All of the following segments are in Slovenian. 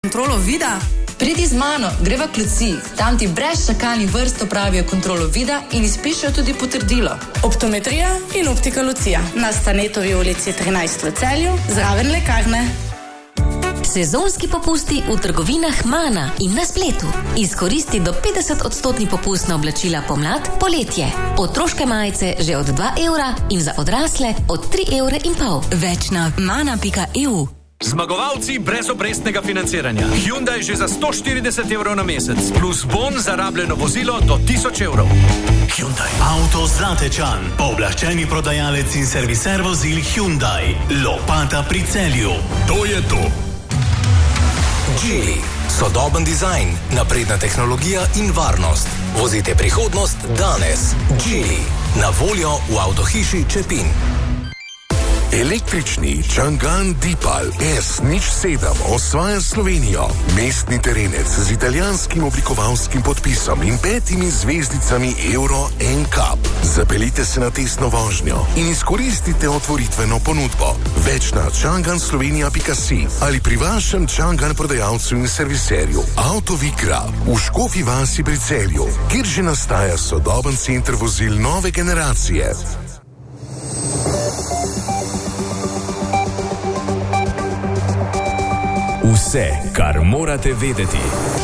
Kontrolo vida? Pridi z mano, greva k Luciji. Tam ti brez čakalnih vrst opravijo kontrolo vida in izpišejo tudi potrdilo. Optometrija in optika Lucija. Na Stanetovi ulici 13 v Celju, zraven lekarne. Sezonski popusti v trgovinah Mana in na spletu. Izkoristi do 50% popust na oblačila pomlad, poletje. Otroške majice že od 2 evra in za odrasle od 3,5 evra. Več na mana.eu. Zmagovalci brez obrestnega financiranja. Hyundai že za 140 evrov na mesec, plus bon za rabljeno vozilo do 1000 evrov. Hyundai. Avto Zlatečan, pooblaščeni prodajalec in serviser vozil Hyundai. Lopata pri Celju. To je to. Geely. Sodoben dizajn, napredna tehnologija in varnost. Vozite prihodnost danes. Geely. Na voljo v avtohiši Čepin. Električni Chang'an Deepal S07 osvaja Slovenijo. Mestni terenec z italijanskim oblikovalskim podpisom in 5 zvezdicami Euro NCAP. Zapeljite se na testno vožnjo in izkoristite otvoritveno ponudbo. Več na changanslovenia.si ali pri vašem Chang'an prodajalcu in serviserju Autovigra v Škofji vasi pri Celju, kjer že nastaja sodoben center vozil nove generacije. Vse, kar morate vedeti.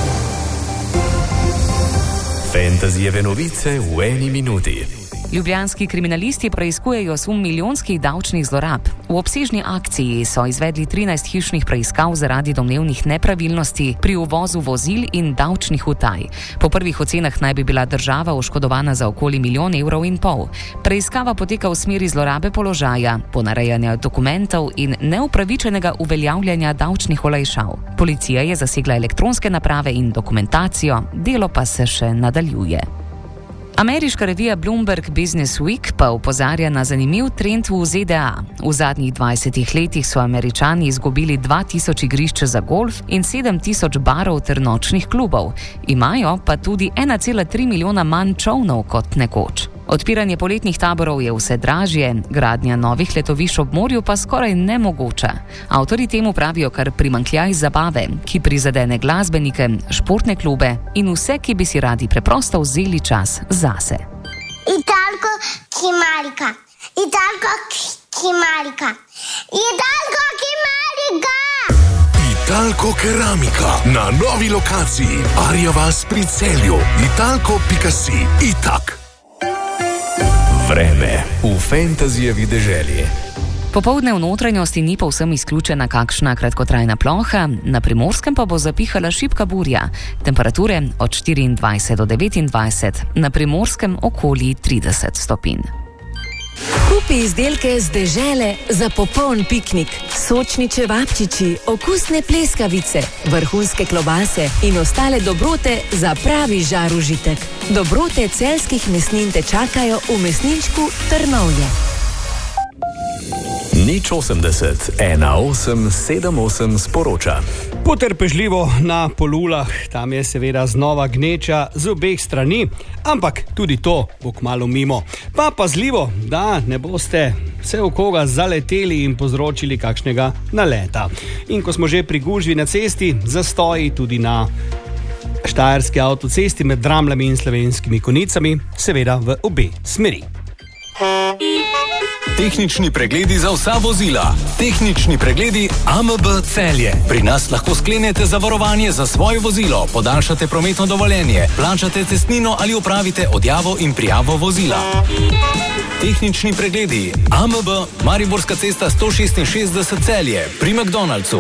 Fantasyjeve novice v 1 minuti. Ljubljanski kriminalisti preiskujejo sum milijonskih davčnih zlorab. V obsežni akciji so izvedli 13 hišnih preiskav zaradi domnevnih nepravilnosti pri uvozu vozil in davčnih utaj. Po prvih ocenah naj bi bila država oškodovana za okoli 1,5 milijona. Preiskava poteka v smeri zlorabe položaja, ponarejanja dokumentov in neupravičenega uveljavljanja davčnih olajšav. Policija je zasegla elektronske naprave in dokumentacijo, delo pa se še nadaljuje. Ameriška revija Bloomberg Business Week pa opozarja na zanimiv trend v ZDA. V zadnjih 20 letih so Američani izgubili 2000 igrišč za golf in 7000 barov ter nočnih klubov. Imajo pa tudi 1,3 milijona manj čolnov kot nekoč. Odpiranje poletnih taborov je vse dražje, gradnja novih letovišč ob morju pa skoraj nemogoča. Avtorji temu pravijo kar primanjkljaj zabave, ki prizadene glasbenike, športne klube in vse, ki bi si radi preprosto vzeli čas zase. Italko Kimarika. Italko Kimarika. Italko Kimarika. Italko Keramika na novi lokaciji Arja vas pri Celju. Italko.si. Itak. Vreme v fantasyjevi deželi. Popoldne v notranjosti ni povsem izključena kakšna kratkotrajna ploha, na Primorskem pa bo zapihala šibka burja. Temperature od 24 do 29, na Primorskem okoli 30 stopinj. Kupi izdelke z dežele za popoln piknik. Sočni čevapčiči, okusne pleskavice, vrhunske klobase in ostale dobrote za pravi žar užitek. Dobrote celjskih mesnin te čakajo v mesničku Trnovlje. 080 1878 sporoča. Potrpežljivo na Polulah, tam je seveda znova gneča z obeh strani, ampak tudi to bo kmalu mimo. Pa pazljivo, da ne boste vse v koga zaleteli in povzročili kakšnega naleta. In ko smo že pri gužvi na cesti, zastoji tudi na štajerski avtocesti med Dramljami in Slovenskimi Konjicami, seveda v obe smeri. Tehnični pregledi za vsa vozila. Tehnični pregledi AMB Celje. Pri nas lahko sklenete zavarovanje za svoje vozilo, podaljšate prometno dovoljenje, plačate cestnino ali opravite odjavo in prijavo vozila. Tehnični pregledi AMB Mariborska cesta 166 Celje pri McDonald'su.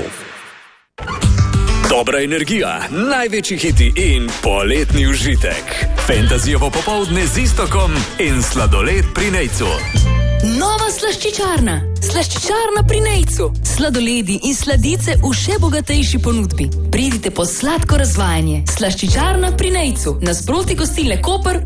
Dobra energija, največji hiti in poletni užitek. Fantasyjevo popoldne z Iztokom in sladoled pri Nejcu. Nova slaščičarna. Slaščičarna pri Nejcu. Sladoledi in sladice v še bogatejši ponudbi. Pridite po sladko razvajanje. Slaščičarna pri Nejcu. Nasproti gostilne Koper